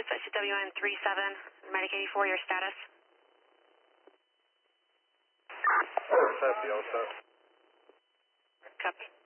SCWN 37, Medic 84, your status? All set, all set. Copy.